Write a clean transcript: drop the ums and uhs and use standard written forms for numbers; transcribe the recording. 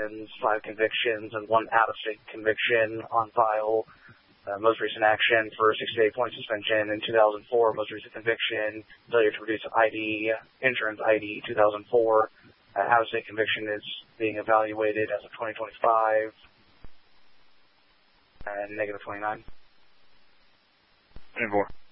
violations, 5 convictions, and 1 out-of-state conviction on file. Most recent action for 68-point suspension in 2004. Most recent conviction, failure to produce ID, insurance ID 2004. Out-of-state conviction is being evaluated as of 2025. And negative 29. 24.